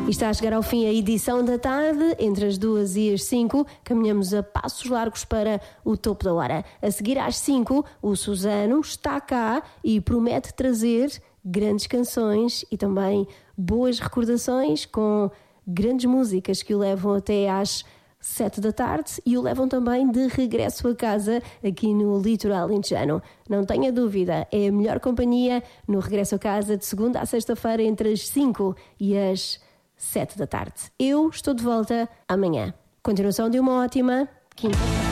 E está a chegar ao fim a edição da tarde, entre as 2 e as 5, caminhamos a passos largos para o topo da hora. A seguir às 5, o Susano está cá e promete trazer grandes canções e também boas recordações com grandes músicas que o levam até às 7 da tarde e o levam também de regresso a casa aqui no Litoral Alentejano. Não tenha dúvida, é a melhor companhia no regresso a casa de segunda a sexta-feira entre as 5 e as 7 da tarde. Eu estou de volta amanhã. Continuação de uma ótima quinta-feira.